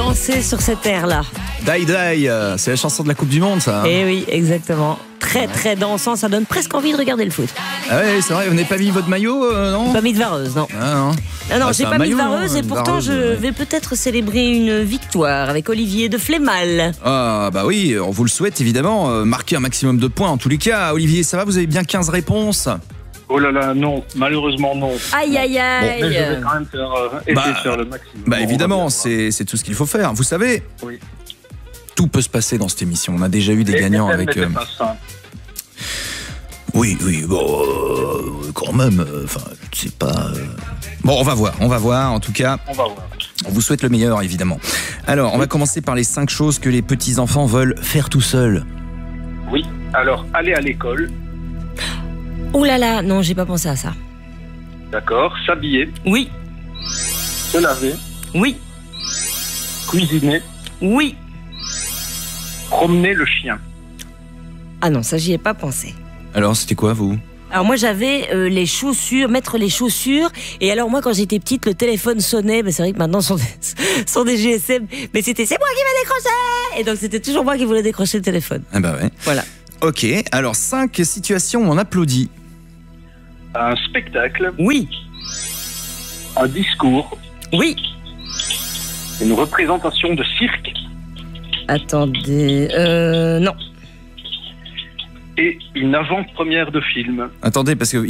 danser sur cette air-là. Die Die, c'est la chanson de la Coupe du Monde, ça. Eh oui, exactement. Très très dansant, ça donne presque envie de regarder le foot. Ah ouais, c'est vrai, vous n'avez pas mis votre maillot, non? Pas mis de vareuse, non. Ah non. Non, c'est j'ai un pas mis de maillot, vareuse et une pourtant vareuse, je vais peut-être célébrer une victoire avec Olivier de Flémal. Ah bah oui, on vous le souhaite évidemment. Marquer un maximum de points en tous les cas. Olivier, ça va, vous avez bien 15 réponses? Oh là là, non, malheureusement non. Aïe aïe aïe. Mais je vais quand même essayer de faire le maximum. Bah évidemment, c'est tout ce qu'il faut faire. Vous savez, Oui. tout peut se passer dans cette émission. On a déjà eu des gagnants avec... Elle n'était pas simple. Oui, bon, quand même, enfin, c'est pas... Bon, on va voir, en tout cas, On va voir. on vous souhaite le meilleur, évidemment. Alors, on va commencer par les 5 choses que les petits-enfants veulent faire tout seuls. Oui, alors aller à l'école, Oh là là, non, j'ai pas pensé à ça. d'accord, s'habiller, Oui, se laver, oui, cuisiner, oui. promener le chien. Ah non, ça j'y ai pas pensé. Alors, c'était quoi, vous? Alors moi j'avais les chaussures, mettre les chaussures. Et alors moi quand j'étais petite, le téléphone sonnait. C'est vrai que maintenant sont des GSM. Mais c'est moi qui vais décrocher. Et donc c'était toujours moi qui voulais décrocher le téléphone. Ah bah ouais. Voilà. Ok, alors 5 situations où on applaudit. Un spectacle, Oui, un discours, oui. une représentation de cirque Attendez, non. et une avant-première de film. Attendez, parce que